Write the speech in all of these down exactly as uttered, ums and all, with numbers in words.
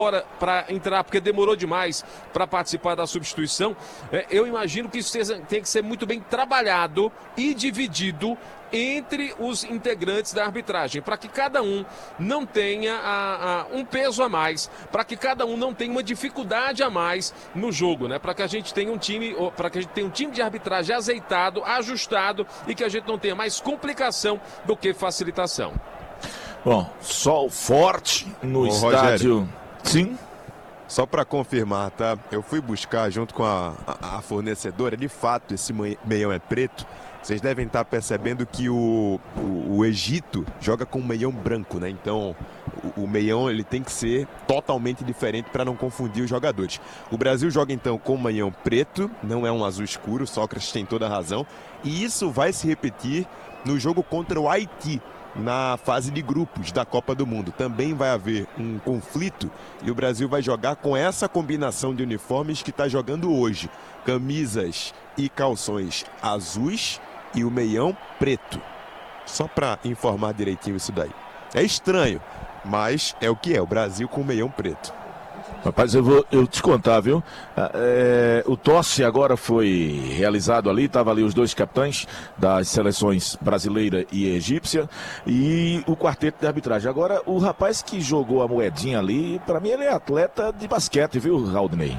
hora para entrar, porque demorou demais para participar da substituição. É, eu imagino que isso tem que ser muito bem trabalhado e dividido entre os integrantes da arbitragem, para que cada um não tenha a, a, um peso a mais, para que cada um não tenha uma dificuldade a mais no jogo, né? Para que a gente tenha um time, para que a gente tenha um time de arbitragem azeitado, ajustado e que a gente não tenha mais complicação do que facilitação. Bom, sol forte no Ô, estádio. Rogério. Sim. Só para confirmar, tá? Eu fui buscar junto com a, a, a fornecedora, de fato, esse meião é preto. Vocês devem estar percebendo que o, o, o Egito joga com um meião branco, né? Então, o, o meião ele tem que ser totalmente diferente para não confundir os jogadores. O Brasil joga então com um meião preto, não é um azul escuro, Sócrates tem toda a razão. E isso vai se repetir no jogo contra o Haiti, na fase de grupos da Copa do Mundo. Também vai haver um conflito e o Brasil vai jogar com essa combinação de uniformes que está jogando hoje. Camisas e calções azuis e o meião preto. Só para informar direitinho isso daí. É estranho, mas é o que é, o Brasil com o meião preto. Rapaz, eu vou eu te contar, viu? É, o tosse agora foi realizado ali, tava ali os dois capitães das seleções brasileira e egípcia e o quarteto de arbitragem. Agora, o rapaz que jogou a moedinha ali, pra mim ele é atleta de basquete, viu, Raudney?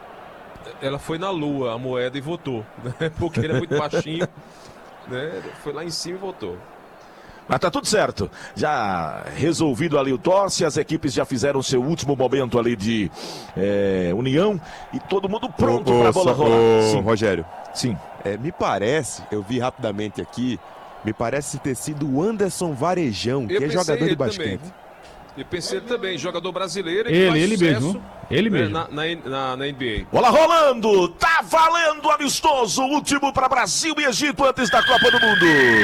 Ela foi na lua, a moeda, e votou, né? Porque ele é muito baixinho, né? Foi lá em cima e votou. Mas tá tudo certo, já resolvido ali o tosse, as equipes já fizeram seu último momento ali de é, união e todo mundo pronto para a bola rolar. Ô, Sim. Rogério, Sim. É, me parece, eu vi rapidamente aqui, me parece ter sido o Anderson Varejão, que Eu é jogador de ele basquete. também. Eu pensei ele também, jogador brasileiro. Ele, faz ele sucesso, mesmo. Ele né, mesmo. Na, na, na, na N B A. Bola rolando, tá valendo amistoso, último para Brasil e Egito antes da Copa do Mundo.